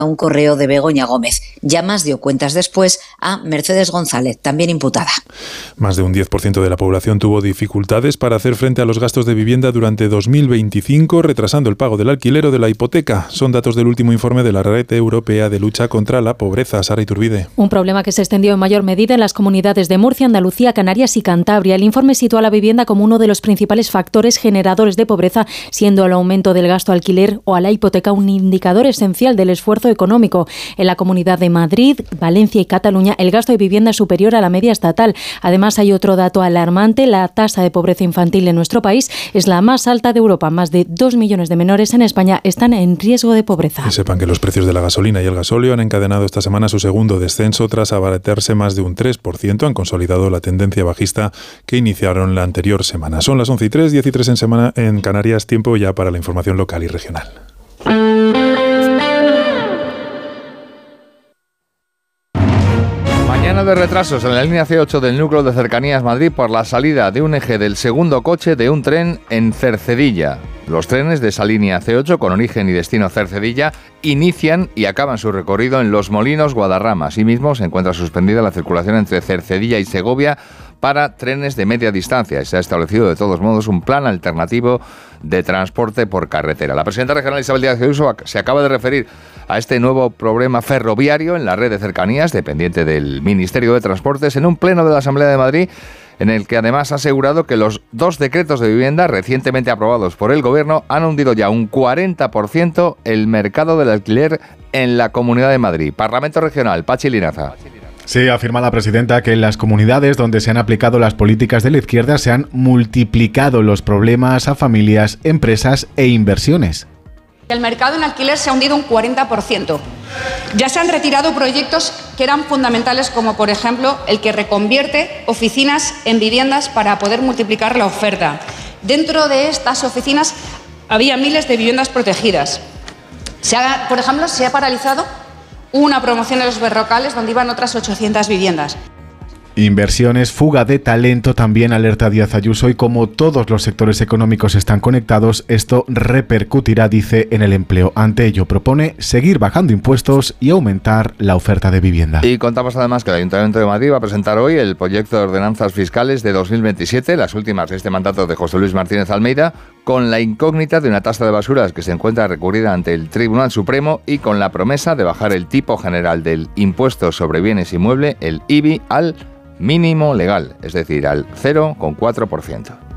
un correo de Begoña Gómez. Llamas dio cuentas después a Mercedes González, también imputada. Más de un 10% de la población tuvo dificultades para hacer frente a los gastos de vivienda durante 2025, retrasando el pago del alquiler o de la hipoteca. Son datos del último informe de la Red Europea de Lucha contra la Pobreza. Sara Iturbide. Un problema que se extendió en mayor medida en las comunidades de Murcia, Andalucía, Canarias y Cantabria. El informe sitúa a la vivienda como uno de los principales factores generadores de pobreza, siendo el aumento del gasto alquiler o a la hipoteca un indicador esencial del esfuerzo económico. En la Comunidad de Madrid, Valencia y Cataluña, el gasto de vivienda es superior a la media estatal. Además, hay otro dato alarmante. La tasa de pobreza infantil en nuestro país es la más alta de Europa. Más de 2 millones de menores en España están en riesgo de pobreza. Y sepan que los precios de la gasolina y el gasóleo han encadenado esta semana su segundo descenso tras abaratarse más de un 3%. Han consolidado la tendencia bajista que iniciaron la anterior semana. Son las 11:03, 10:03 en Canarias. Tiempo ya para la información local y regional. Mañana de retrasos en la línea C8 del núcleo de Cercanías Madrid por la salida de un eje del segundo coche de un tren en Cercedilla. Los trenes de esa línea C8 con origen y destino Cercedilla inician y acaban su recorrido en Los Molinos, Guadarrama. Asimismo, se encuentra suspendida la circulación entre Cercedilla y Segovia para trenes de media distancia. Se ha establecido de todos modos un plan alternativo de transporte por carretera. La presidenta regional Isabel Díaz Ayuso se acaba de referir a este nuevo problema ferroviario en la red de cercanías dependiente del Ministerio de Transportes en un pleno de la Asamblea de Madrid, en el que además ha asegurado que los 2 decretos de vivienda recientemente aprobados por el Gobierno han hundido ya un 40% el mercado del alquiler en la Comunidad de Madrid. Parlamento Regional, Pachi Linaza. Sí, afirma la presidenta que en las comunidades donde se han aplicado las políticas de la izquierda se han multiplicado los problemas a familias, empresas e inversiones. El mercado en alquiler se ha hundido un 40%. Ya se han retirado proyectos que eran fundamentales, como por ejemplo el que reconvierte oficinas en viviendas para poder multiplicar la oferta. Dentro de estas oficinas había miles de viviendas protegidas. Por ejemplo, se ha paralizado una promoción de los Berrocales donde iban otras 800 viviendas. Inversiones, fuga de talento, también alerta Díaz Ayuso, y como todos los sectores económicos están conectados, esto repercutirá, dice, en el empleo. Ante ello, propone seguir bajando impuestos y aumentar la oferta de vivienda. Y contamos además que el Ayuntamiento de Madrid va a presentar hoy el proyecto de ordenanzas fiscales de 2027, las últimas de este mandato de José Luis Martínez Almeida, con la incógnita de una tasa de basuras que se encuentra recurrida ante el Tribunal Supremo y con la promesa de bajar el tipo general del impuesto sobre bienes inmuebles, el IBI, al mínimo legal, es decir, al 0,4%.